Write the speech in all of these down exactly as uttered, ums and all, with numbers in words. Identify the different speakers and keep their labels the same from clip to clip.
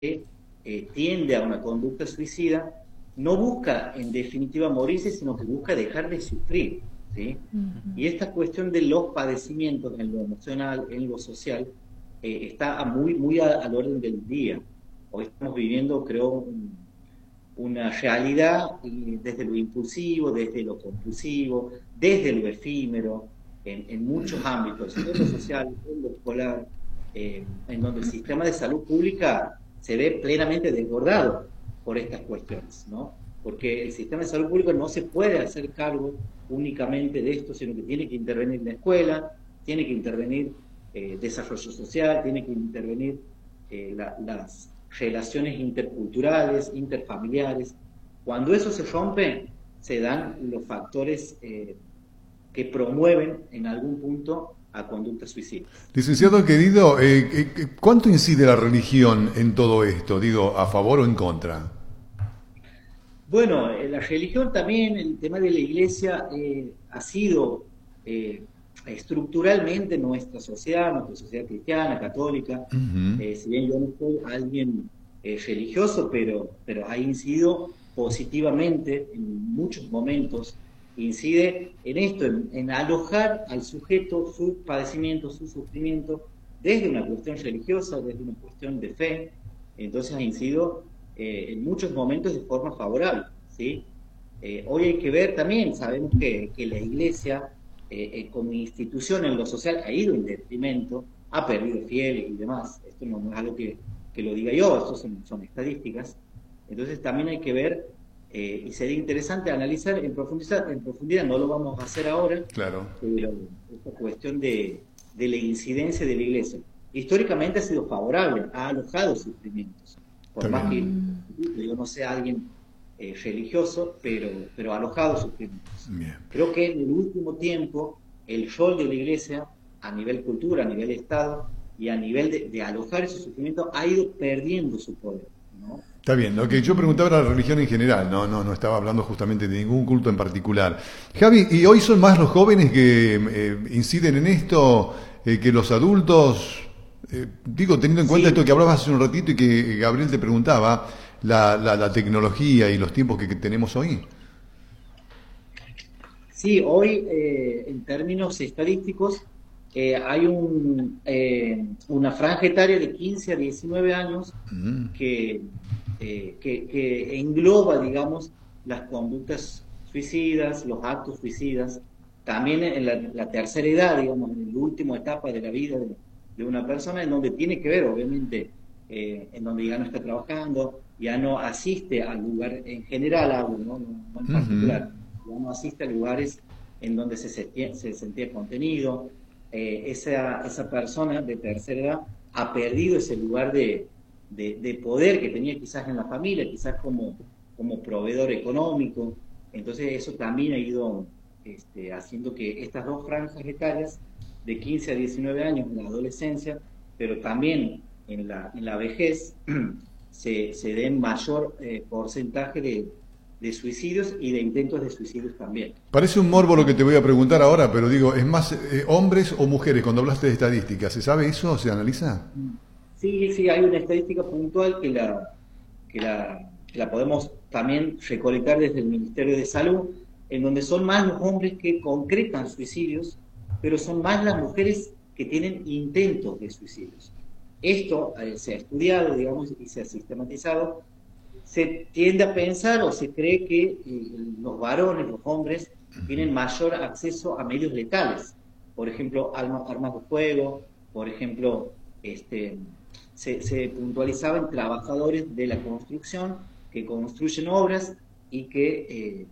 Speaker 1: que eh, tiende a una conducta suicida no busca en definitiva morirse, sino que busca dejar de sufrir, ¿sí? Uh-huh. Y esta cuestión de los padecimientos en lo emocional, en lo social, eh, está muy, muy a, al orden del día. Hoy estamos viviendo, creo, un, una realidad desde lo impulsivo, desde lo compulsivo, desde lo efímero, en, en muchos ámbitos, en lo social, en lo escolar, eh, en donde el sistema de salud pública se ve plenamente desbordado por estas cuestiones, ¿no? Porque el sistema de salud pública no se puede hacer cargo únicamente de esto, sino que tiene que intervenir la escuela, tiene que intervenir eh, desarrollo social, tiene que intervenir eh, la, las relaciones interculturales, interfamiliares. Cuando eso se rompe, se dan los factores eh, que promueven en algún punto a conductas suicidas.
Speaker 2: Licenciado querido, eh, eh, ¿cuánto incide la religión en todo esto? Digo, ¿a favor o en contra?
Speaker 1: Bueno, eh, la religión también, el tema de la iglesia, eh, ha sido eh, estructuralmente nuestra sociedad, nuestra sociedad cristiana, católica. Uh-huh. Eh, si bien yo no soy alguien eh, religioso, pero, pero ha incidido positivamente en muchos momentos, incide en esto, en, en alojar al sujeto sus padecimientos, su sufrimiento, desde una cuestión religiosa, desde una cuestión de fe. Entonces ha incidido eh, en muchos momentos de forma favorable, ¿sí? Eh, hoy hay que ver también, sabemos que, que la iglesia, eh, eh, como institución en lo social, ha ido en detrimento, ha perdido fieles y demás. Esto no, no es algo que, que lo diga yo, esto son, son estadísticas. Entonces también hay que ver, Eh, y sería interesante analizar en profundidad, en profundidad, no lo vamos a hacer ahora,
Speaker 2: claro,
Speaker 1: pero esta cuestión de, de la incidencia de la iglesia. Históricamente ha sido favorable, ha alojado sufrimientos, por Está más bien. que yo no sea alguien eh, religioso, pero, pero ha alojado sufrimientos. Bien. Creo que en el último tiempo el rol de la iglesia a nivel cultura, a nivel Estado y a nivel de, de alojar esos sufrimientos ha ido perdiendo su poder, ¿no?
Speaker 2: Está bien, lo que yo preguntaba era la religión en general, no, no, no estaba hablando justamente de ningún culto en particular. Javi, ¿y hoy son más los jóvenes que eh, inciden en esto eh, que los adultos? Eh, digo, teniendo en cuenta sí. esto que hablabas hace un ratito y que Gabriel te preguntaba, la, la, la tecnología y los tiempos que, que tenemos hoy.
Speaker 1: Sí, hoy eh, en términos estadísticos eh, hay un, eh, una franja etaria de quince a diecinueve años mm. que... Eh, que, que engloba, digamos, las conductas suicidas, los actos suicidas, también en la, la tercera edad, digamos, en la última etapa de la vida de, de una persona, en donde tiene que ver, obviamente, eh, en donde ya no está trabajando, ya no asiste al lugar, en general hablo, no, no, no en particular, uh-huh. ya no asiste a lugares en donde se sentía, se sentía contenido, eh, esa, esa persona de tercera edad ha perdido ese lugar de De, de poder que tenía quizás en la familia, quizás como, como proveedor económico. Entonces eso también ha ido este, haciendo que estas dos franjas etarias, de quince a diecinueve años en la adolescencia, pero también en la, en la vejez, se, se den mayor eh, porcentaje de, de suicidios y de intentos de suicidios también.
Speaker 2: Parece un morbo lo que te voy a preguntar ahora, pero digo, ¿es más eh, hombres o mujeres? Cuando hablaste de estadísticas, ¿se sabe eso? ¿Se analiza?
Speaker 1: Sí, sí, hay una estadística puntual que la, que la, que la podemos también recolectar desde el Ministerio de Salud, en donde son más los hombres que concretan suicidios, pero son más las mujeres que tienen intentos de suicidios. Esto eh, se ha estudiado, digamos, y se ha sistematizado. Se tiende a pensar o se cree que eh, los varones, los hombres, tienen mayor acceso a medios letales. Por ejemplo, armas, armas de fuego, por ejemplo, este... Se, se puntualizaban trabajadores de la construcción que construyen obras y que eh,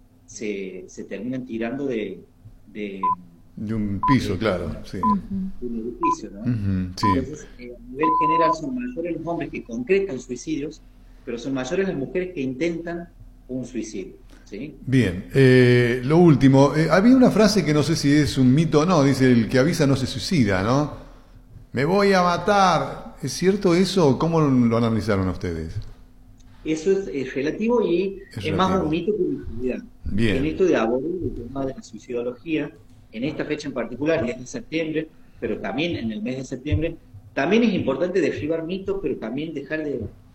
Speaker 1: se, se terminan tirando de, de,
Speaker 2: de un piso, de, claro, de, sí.
Speaker 1: de un edificio, ¿no?
Speaker 2: Uh-huh, sí.
Speaker 1: Entonces, eh, a nivel general son mayores los hombres que concretan suicidios, pero son mayores las mujeres que intentan un suicidio, ¿sí?
Speaker 2: Bien, eh, lo último, eh, había una frase que no sé si es un mito o no, dice: el que avisa no se suicida, ¿no? Me voy a matar. ¿Es cierto eso? ¿Cómo lo analizaron ustedes?
Speaker 1: Eso es, es relativo y es, es más un mito que una realidad.
Speaker 2: Bien.
Speaker 1: En esto de abordar el tema de la suicidología, en esta fecha en particular, el diez de septiembre, pero también en el mes de septiembre, también es importante derribar mitos, pero también dejar de,